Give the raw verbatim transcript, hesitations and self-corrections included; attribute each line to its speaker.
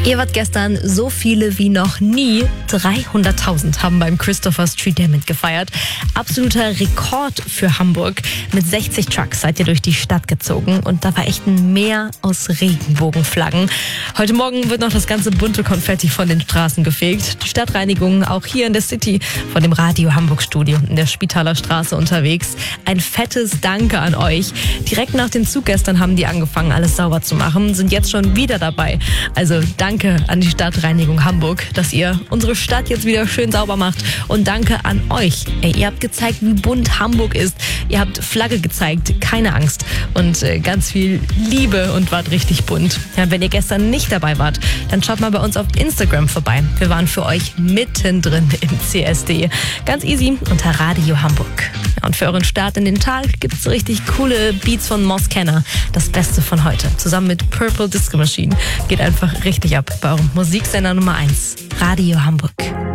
Speaker 1: Ihr wart gestern so viele wie noch nie. dreihunderttausend haben beim Christopher Street Day mitgefeiert. Absoluter Rekord für Hamburg. Mit sechzig Trucks seid ihr durch die Stadt gezogen und da war echt ein Meer aus Regenbogenflaggen. Heute Morgen wird noch das ganze bunte Konfetti von den Straßen gefegt. Die Stadtreinigung auch hier in der City von dem Radio Hamburg Studio in der Spitaler Straße unterwegs. Ein fettes Danke an euch. Direkt nach dem Zug gestern haben die angefangen, alles sauber zu machen, sind jetzt schon wieder dabei. Also danke an die Stadtreinigung Hamburg, dass ihr unsere Stadt jetzt wieder schön sauber macht. Und danke an euch. Ey, ihr habt gezeigt, wie bunt Hamburg ist. Ihr habt Flagge gezeigt, keine Angst. Und äh, ganz viel Liebe und wart richtig bunt. Ja, wenn ihr gestern nicht dabei wart, dann schaut mal bei uns auf Instagram vorbei. Wir waren für euch mittendrin im C S D. Ganz easy unter Radio Hamburg. Ja, und für euren Start in den Tag gibt's richtig coole Beats von Moss Kenner. Das Beste von heute. Zusammen mit Purple Disco Machine. Geht einfach richtig ab bei eurem Musiksender Nummer eins. Radio Hamburg.